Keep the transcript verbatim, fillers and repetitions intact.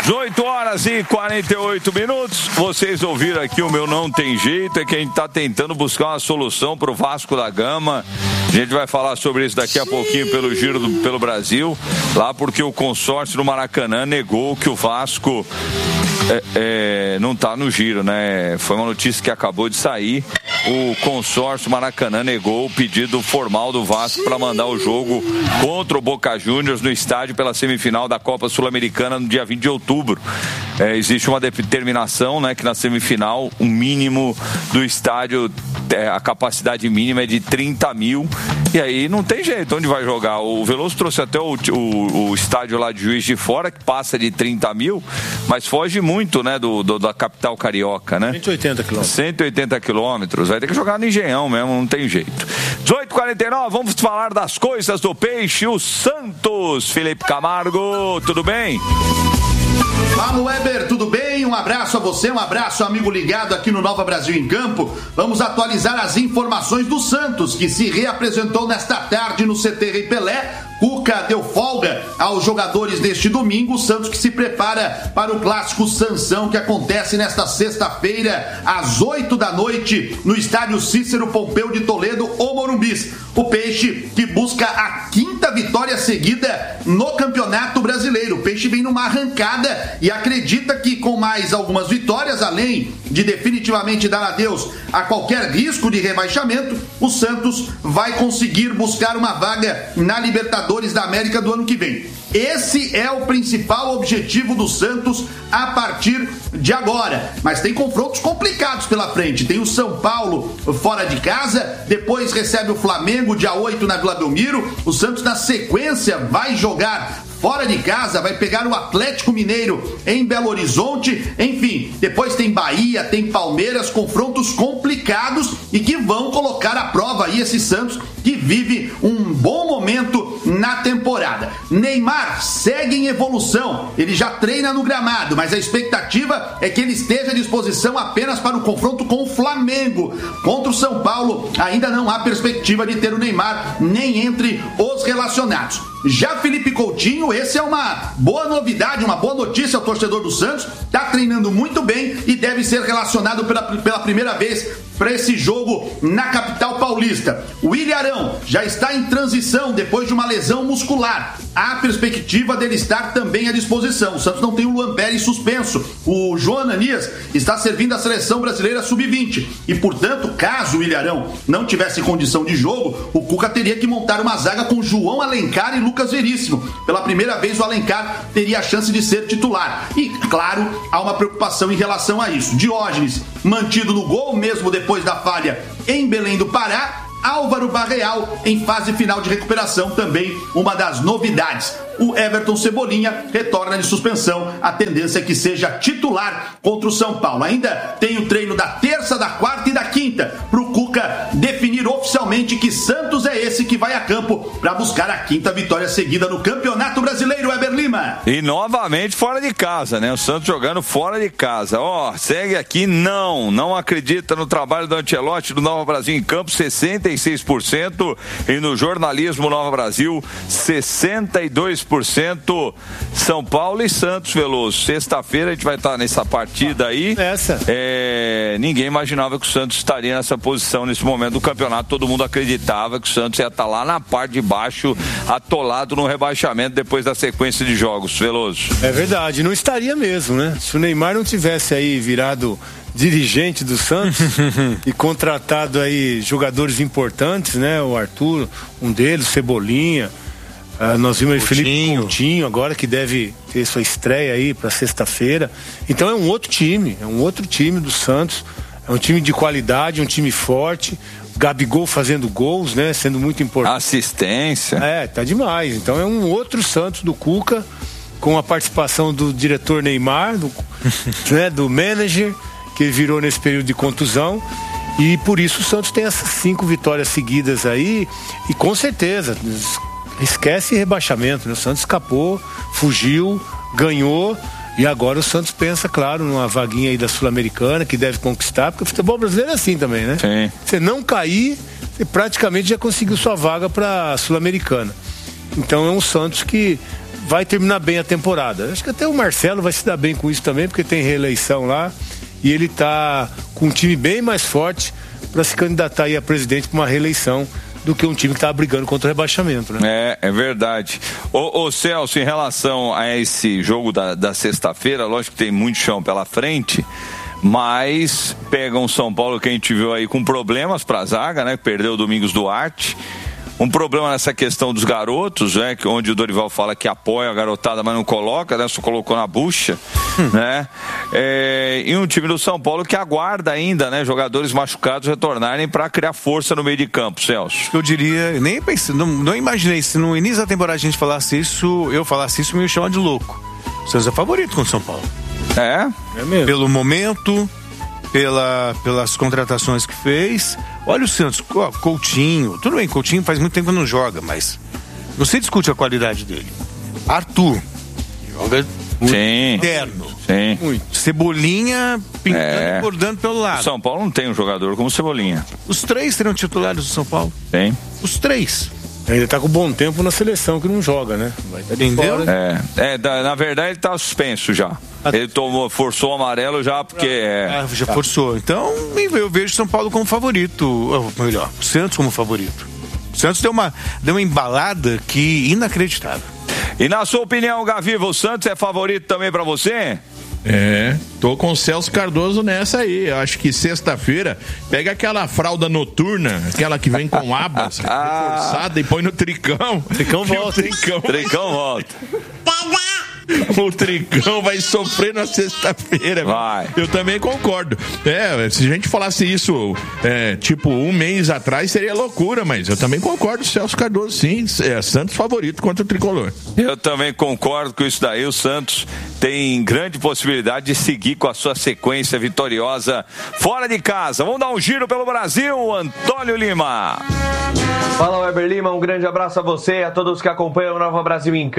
dezoito horas e quarenta e oito minutos. Vocês ouviram aqui o meu não tem jeito, é que a gente está tentando buscar uma solução para o Vasco da Gama. A gente vai falar sobre isso daqui a pouquinho pelo Giro do, pelo Brasil, lá porque o consórcio do Maracanã negou que o Vasco é, é, não está no Giro, né? Foi uma notícia que acabou de sair. O consórcio Maracanã negou o pedido formal do Vasco para mandar o jogo contra o Boca Juniors no estádio pela semifinal da Copa Sul-Americana no dia vinte de outubro. É, existe uma determinação, né, que na semifinal o mínimo do estádio, é, a capacidade mínima é de trinta mil, e aí não tem jeito, onde vai jogar? O Veloso trouxe até o, o, o estádio lá de Juiz de Fora, que passa de trinta mil, mas foge muito, né, do, do, da capital carioca, né? cento e oitenta quilômetros. cento e oitenta quilômetros, vai ter que jogar no Engenhão mesmo, não tem jeito. dezoito e quarenta e nove, vamos falar das coisas do peixe, o Santos. Felipe Camargo, tudo bem? Fala, Weber, tudo bem? Um abraço a você, um abraço, amigo ligado aqui no Nova Brasil em Campo. Vamos atualizar as informações do Santos, que se reapresentou nesta tarde no C T Rei Pelé. Cuca deu folga aos jogadores neste domingo. O Santos que se prepara para o clássico Sansão, que acontece nesta sexta-feira, às oito da noite, no estádio Cícero Pompeu de Toledo, o Morumbis. O Peixe que busca a quinta vitória seguida no Campeonato Brasileiro. O Peixe vem numa arrancada e acredita que com mais algumas vitórias, além de definitivamente dar adeus a qualquer risco de rebaixamento, o Santos vai conseguir buscar uma vaga na Libertadores da América do ano que vem. Esse é o principal objetivo do Santos a partir de agora. Mas tem confrontos complicados pela frente. Tem o São Paulo fora de casa, depois recebe o Flamengo dia oito na Vila Belmiro. O Santos na sequência vai jogar fora de casa, vai pegar o Atlético Mineiro em Belo Horizonte. Enfim, depois tem Bahia, tem Palmeiras, confrontos complicados e que vão colocar à prova aí esse Santos que vive um bom momento na temporada. Neymar segue em evolução, ele já treina no gramado, mas a expectativa é que ele esteja à disposição apenas para o confronto com o Flamengo. Contra o São Paulo, ainda não há perspectiva de ter o Neymar nem entre os relacionados. Já Felipe Coutinho, esse é uma boa novidade, uma boa notícia ao torcedor do Santos, está treinando muito bem e deve ser relacionado pela, pela primeira vez para esse jogo na capital paulista. O William Arão já está em transição depois de uma lesão muscular. Há perspectiva dele estar também à disposição. O Santos não tem o Luan Pérez suspenso. O João Ananias está servindo a seleção brasileira sub vinte. E, portanto, caso o William Arão não tivesse condição de jogo, o Cuca teria que montar uma zaga com João Alencar e Lucas Veríssimo. Pela primeira vez, o Alencar teria a chance de ser titular. E, claro, há uma preocupação em relação a isso. Diógenes, mantido no gol, mesmo depois da falha em Belém do Pará. Álvaro Barreal em fase final de recuperação, também uma das novidades. O Everton Cebolinha retorna de suspensão, a tendência é que seja titular contra o São Paulo. Ainda tem o treino da terça, da quarta e da quinta para o Cuca definir oficialmente que Santos é esse que vai a campo para buscar a quinta vitória seguida no Campeonato Brasileiro. Weber Lima. E novamente fora de casa, né? O Santos jogando fora de casa. Ó, oh, segue aqui, não, não acredita no trabalho do Ancelotti do Nova Brasil em campo, sessenta e seis por cento, e no jornalismo Nova Brasil, sessenta e dois por cento. São Paulo e Santos, Veloso. Sexta-feira a gente vai estar nessa partida aí. Essa. É, ninguém imaginava que o Santos estaria nessa posição nesse momento do campeonato. Todo mundo acreditava que o Santos ia estar lá na parte de baixo, atolado no rebaixamento depois da sequência de jogos, Veloso. É verdade, não estaria mesmo, né? Se o Neymar não tivesse aí virado dirigente do Santos e contratado aí jogadores importantes, né? O Arthur, um deles, Cebolinha, uh, nós vimos o Felipe Coutinho agora, que deve ter sua estreia aí para sexta-feira. Então é um outro time, é um outro time do Santos, é um time de qualidade, um time forte. Gabigol fazendo gols, né? Sendo muito importante. Assistência. É, tá demais. Então é um outro Santos do Cuca, com a participação do diretor Neymar, do, né? Do manager, que virou nesse período de contusão, e por isso o Santos tem essas cinco vitórias seguidas aí, e com certeza esquece rebaixamento, né? O Santos escapou, fugiu, ganhou, e agora o Santos pensa, claro, numa vaguinha aí da Sul-Americana que deve conquistar, porque o futebol brasileiro é assim também, né? Sim. Você não cair, você praticamente já conseguiu sua vaga para a Sul-Americana. Então é um Santos que vai terminar bem a temporada. Acho que até o Marcelo vai se dar bem com isso também, porque tem reeleição lá e ele está com um time bem mais forte para se candidatar aí a presidente para uma reeleição do que um time que está brigando contra o rebaixamento, né? É, é verdade. Ô, ô Celso, em relação a esse jogo da, da sexta-feira, lógico que tem muito chão pela frente, mas pega um São Paulo que a gente viu aí com problemas para a zaga, né? Perdeu o Domingos Duarte. Um problema nessa questão dos garotos, né? Onde o Dorival fala que apoia a garotada, mas não coloca, né? Só colocou na bucha, hum. né? É, e um time do São Paulo que aguarda ainda, né? Jogadores machucados retornarem para criar força no meio de campo, Celso. Eu diria, nem pensei, não, não imaginei, se no início da temporada a gente falasse isso, eu falasse isso, me chama de louco. O Santos é favorito com o São Paulo. É? É mesmo. Pelo momento, pela, pelas contratações que fez. Olha o Santos, Coutinho, tudo bem, Coutinho faz muito tempo que não joga, mas você discute a qualidade dele. Arthur, joga interno. Sim. Muito. Cebolinha pintando é. e bordando pelo lado. O São Paulo não tem um jogador como Cebolinha. Os três serão titulares do São Paulo. Tem. Os três. Ele tá com bom tempo na seleção que não joga, né? Vai tá Entendeu? É, é da, na verdade ele tá suspenso já. Ele tomou, forçou o amarelo já porque... É... Ah, já forçou. Então eu vejo o São Paulo como favorito. Ou melhor, o Santos como favorito. O Santos deu uma, deu uma embalada que inacreditável. E na sua opinião, Gaviva, o Santos é favorito também pra você? É, tô com o Celso Cardoso nessa aí. Eu acho que sexta-feira pega aquela fralda noturna, aquela que vem com abas reforçada e põe no tricão. Tricão volta. Tricão. Tricão volta. O Tricão vai sofrer na sexta-feira. Vai. Eu também concordo. É, se a gente falasse isso é, tipo um mês atrás seria loucura, mas eu também concordo. Celso Cardoso, sim, é Santos favorito contra o Tricolor. Eu também concordo com isso daí. O Santos tem grande possibilidade de seguir com a sua sequência vitoriosa fora de casa. Vamos dar um giro pelo Brasil, Antônio Lima. Fala, Weber Lima, um grande abraço a você e a todos que acompanham o Nova Brasil em Campo.